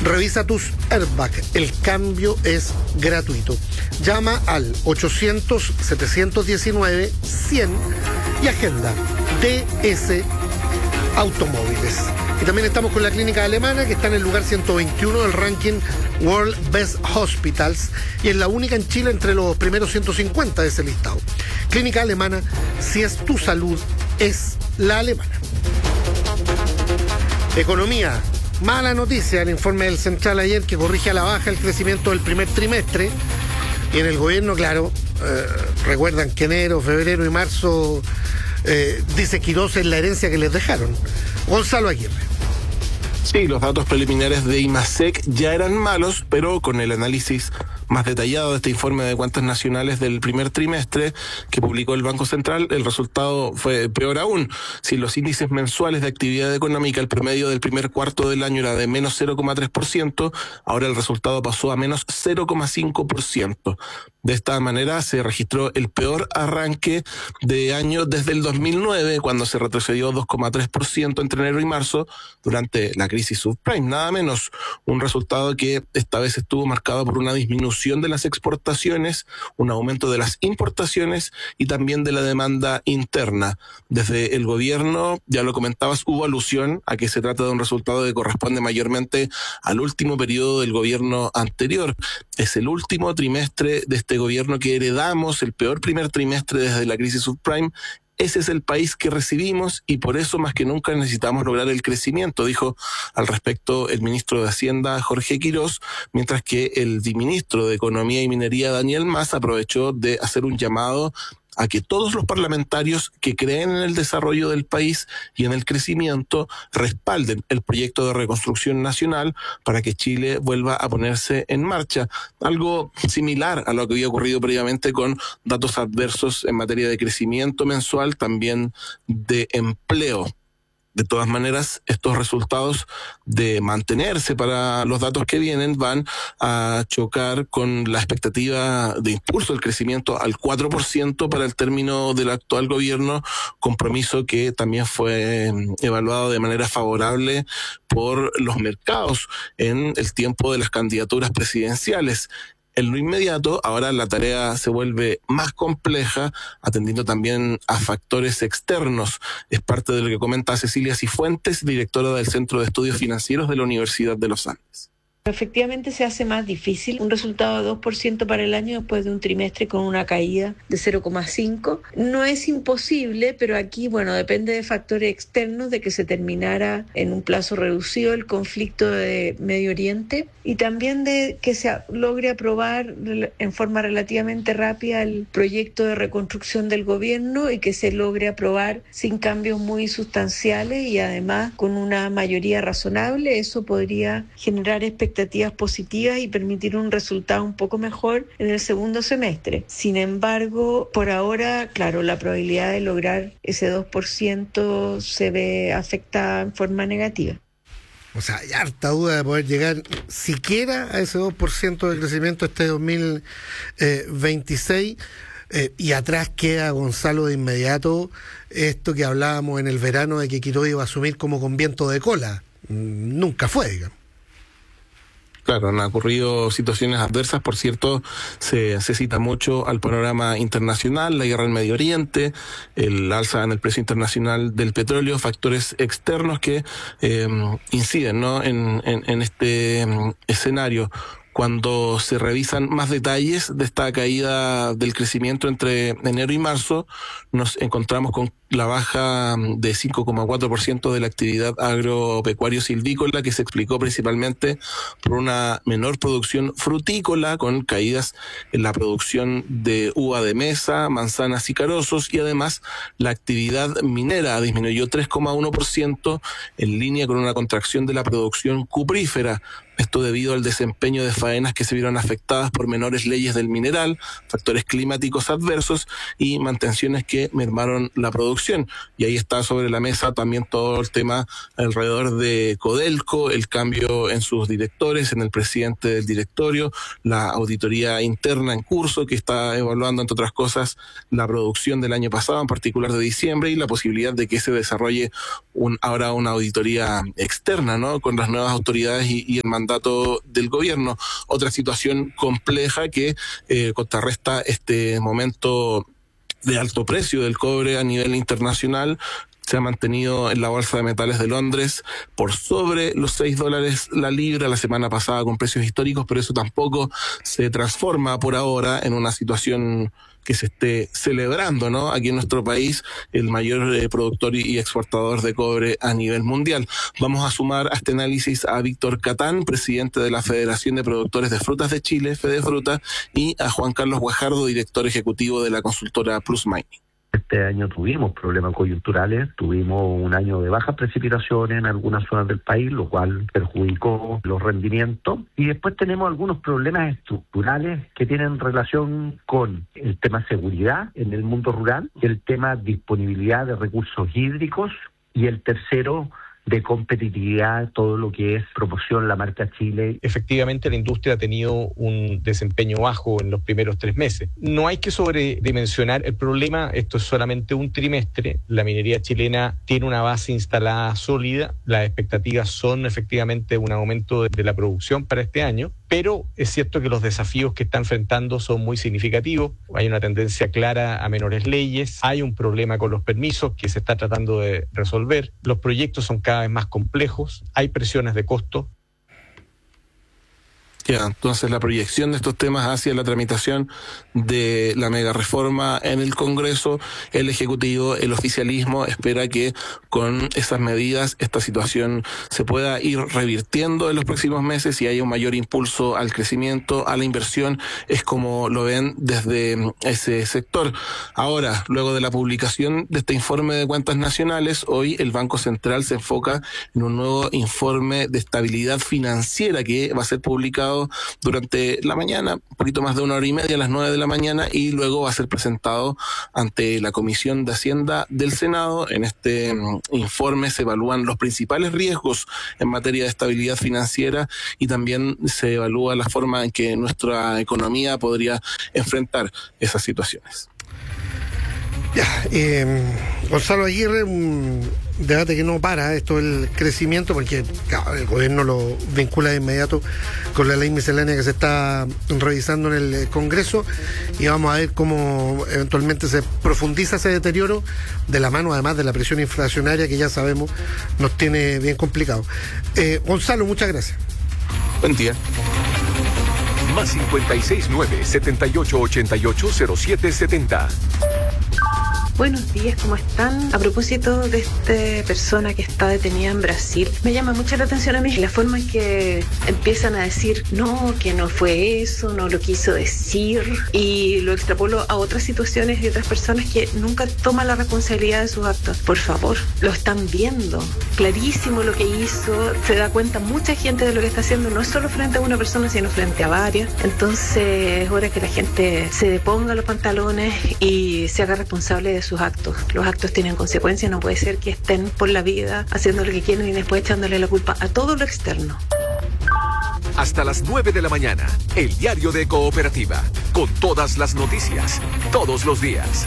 Revisa tus airbags, el cambio es gratuito. Llama al 800-719-100 y agenda DS Automóviles. Y también estamos con la clínica alemana, que está en el lugar 121 del ranking World Best Hospitals y es la única en Chile entre los primeros 150 de ese listado. Clínica alemana, si es tu salud, es la alemana. Economía. Mala noticia, el informe del Central ayer que corrige a la baja el crecimiento del primer trimestre. Y en el gobierno, claro, recuerdan que enero, febrero y marzo, dice Quirós, es la herencia que les dejaron. Gonzalo Aguirre. Sí, los datos preliminares de IMASEC ya eran malos, pero con el análisis más detallado de este informe de cuentas nacionales del primer trimestre que publicó el Banco Central, el resultado fue peor aún. Si los índices mensuales de actividad económica, el promedio del primer cuarto del año era de menos 0,3%, ahora el resultado pasó a menos 0,5%. De esta manera se registró el peor arranque de año desde el 2009, cuando se retrocedió 2,3% entre enero y marzo durante la crisis subprime. Nada menos, un resultado que esta vez estuvo marcado por una disminución de las exportaciones, un aumento de las importaciones y también de la demanda interna. Desde el gobierno, ya lo comentabas, hubo alusión a que se trata de un resultado que corresponde mayormente al último periodo del gobierno anterior. Es el último trimestre de este gobierno que heredamos, el peor primer trimestre desde la crisis subprime. Ese es el país que recibimos y por eso más que nunca necesitamos lograr el crecimiento, dijo al respecto el ministro de Hacienda, Jorge Quirós, mientras que el ministro de Economía y Minería, Daniel Mas, aprovechó de hacer un llamado a que todos los parlamentarios que creen en el desarrollo del país y en el crecimiento respalden el proyecto de reconstrucción nacional para que Chile vuelva a ponerse en marcha. Algo similar a lo que había ocurrido previamente con datos adversos en materia de crecimiento mensual, también de empleo. De todas maneras, estos resultados de mantenerse para los datos que vienen van a chocar con la expectativa de impulso del crecimiento al 4% para el término del actual gobierno, compromiso que también fue evaluado de manera favorable por los mercados en el tiempo de las candidaturas presidenciales. En lo inmediato, ahora la tarea se vuelve más compleja, atendiendo también a factores externos. Es parte de lo que comenta Cecilia Cifuentes, directora del Centro de Estudios Financieros de la Universidad de los Andes. Efectivamente se hace más difícil un resultado de 2% para el año después de un trimestre con una caída de 0,5%. No es imposible, pero aquí, depende de factores externos, de que se terminara en un plazo reducido el conflicto de Medio Oriente y también de que se logre aprobar en forma relativamente rápida el proyecto de reconstrucción del gobierno y que se logre aprobar sin cambios muy sustanciales y además con una mayoría razonable. Eso podría generar expectativas positivas y permitir un resultado un poco mejor en el segundo semestre. Sin embargo, por ahora, claro, la probabilidad de lograr ese 2% se ve afectada en forma negativa. O sea, hay harta duda de poder llegar siquiera a ese 2% de crecimiento este 2026. Y atrás queda, Gonzalo, de inmediato esto que hablábamos en el verano de que Quirós iba a asumir como con viento de cola. Nunca fue, digamos. Claro, han ocurrido situaciones adversas, por cierto, se cita mucho al panorama internacional, la guerra en Medio Oriente, el alza en el precio internacional del petróleo, factores externos que inciden, ¿no?, en este escenario. Cuando se revisan más detalles de esta caída del crecimiento entre enero y marzo, nos encontramos con la baja de 5,4% de la actividad agropecuario-silvícola, que se explicó principalmente por una menor producción frutícola, con caídas en la producción de uva de mesa, manzanas y carozos, y además la actividad minera disminuyó 3,1% en línea con una contracción de la producción cuprífera. Esto debido al desempeño de faenas que se vieron afectadas por menores leyes del mineral, factores climáticos adversos y mantenciones que mermaron la producción. Y ahí está sobre la mesa también todo el tema alrededor de Codelco, el cambio en sus directores, en el presidente del directorio, la auditoría interna en curso que está evaluando, entre otras cosas, la producción del año pasado, en particular de diciembre, y la posibilidad de que se desarrolle ahora una auditoría externa, ¿no?, con las nuevas autoridades y el mandato mandato del gobierno. Otra situación compleja que contrarresta este momento de alto precio del cobre a nivel internacional. Se ha mantenido en la Bolsa de Metales de Londres por sobre los $6 la libra la semana pasada con precios históricos, pero eso tampoco se transforma por ahora en una situación que se esté celebrando, ¿no? Aquí en nuestro país, el mayor productor y exportador de cobre a nivel mundial. Vamos a sumar a este análisis a Víctor Catán, presidente de la Federación de Productores de Frutas de Chile, Fedefruta, y a Juan Carlos Guajardo, director ejecutivo de la consultora Plus Mining. Este año tuvimos problemas coyunturales, tuvimos un año de bajas precipitaciones en algunas zonas del país, lo cual perjudicó los rendimientos. Y después tenemos algunos problemas estructurales que tienen relación con el tema seguridad en el mundo rural, el tema disponibilidad de recursos hídricos y el tercero, de competitividad, todo lo que es promoción, la marca Chile. Efectivamente, la industria ha tenido un desempeño bajo en los primeros 3 meses. No hay que sobredimensionar el problema, esto es solamente un trimestre. La minería chilena tiene una base instalada sólida, las expectativas son efectivamente un aumento de la producción para este año, pero es cierto que los desafíos que está enfrentando son muy significativos. Hay una tendencia clara a menores leyes, hay un problema con los permisos que se está tratando de resolver, los proyectos son cada vez más complejos, hay presiones de costo. Ya, entonces la proyección de estos temas hacia la tramitación de la mega reforma en el Congreso, el Ejecutivo, el oficialismo espera que con esas medidas esta situación se pueda ir revirtiendo en los próximos meses y haya un mayor impulso al crecimiento, a la inversión, es como lo ven desde ese sector. Ahora, luego de la publicación de este informe de cuentas nacionales, hoy el Banco Central se enfoca en un nuevo informe de estabilidad financiera que va a ser publicado durante la mañana, un poquito más de 1h30, a las 9 de la mañana, y luego va a ser presentado ante la Comisión de Hacienda del Senado. En este informe se evalúan los principales riesgos en materia de estabilidad financiera y también se evalúa la forma en que nuestra economía podría enfrentar esas situaciones. Ya, Gonzalo Aguirre, un debate que no para, esto del crecimiento, porque claro, el gobierno lo vincula de inmediato con la ley miscelánea que se está revisando en el Congreso, y vamos a ver cómo eventualmente se profundiza ese deterioro de la mano además de la presión inflacionaria que ya sabemos nos tiene bien complicado. Gonzalo, muchas gracias. Buen día. Más 569-7888-0770. Buenos días, ¿cómo están? A propósito de esta persona que está detenida en Brasil, me llama mucho la atención a mí la forma en que empiezan a decir no, que no fue eso, no lo quiso decir, y lo extrapolo a otras situaciones y otras personas que nunca toman la responsabilidad de sus actos. Por favor, lo están viendo, clarísimo lo que hizo, se da cuenta mucha gente de lo que está haciendo, no es solo frente a una persona, sino frente a varias. Entonces es hora que la gente se deponga los pantalones y se haga responsable de sus actos. Los actos tienen consecuencias, no puede ser que estén por la vida haciendo lo que quieren y después echándole la culpa a todo lo externo. Hasta las 9 de la mañana, el diario de Cooperativa, con todas las noticias, todos los días.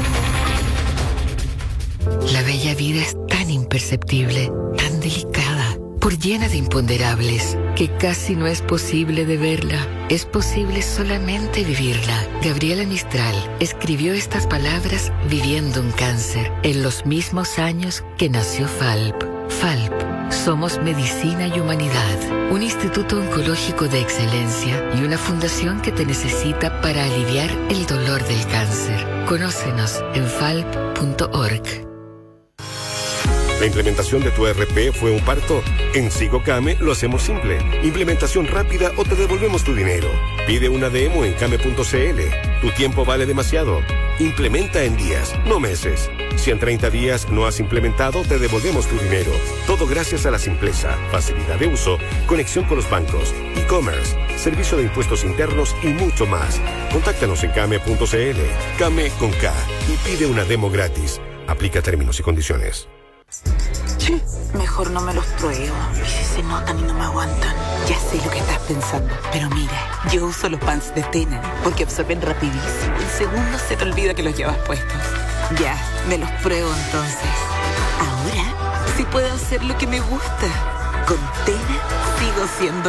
La bella vida es tan imperceptible, tan delicada, por llena de imponderables, que casi no es posible de verla. Es posible solamente vivirla. Gabriela Mistral escribió estas palabras viviendo un cáncer, en los mismos años que nació FALP. FALP, somos medicina y humanidad, un instituto oncológico de excelencia y una fundación que te necesita para aliviar el dolor del cáncer. Conócenos en falp.org. ¿La implementación de tu ERP fue un parto? En Sigocame lo hacemos simple. Implementación rápida o te devolvemos tu dinero. Pide una demo en came.cl. Tu tiempo vale demasiado. Implementa en días, no meses. Si en 30 días no has implementado, te devolvemos tu dinero. Todo gracias a la simpleza, facilidad de uso, conexión con los bancos, e-commerce, servicio de impuestos internos y mucho más. Contáctanos en came.cl. Came con K y pide una demo gratis. Aplica términos y condiciones. Sí, mejor no me los pruebo. Y si se notan y no me aguantan. Ya sé lo que estás pensando, pero mira, yo uso los pants de Tena porque absorben rapidísimo. En segundos se te olvida que los llevas puestos. Ya, me los pruebo entonces. Ahora sí puedo hacer lo que me gusta. Con Tena sigo siendo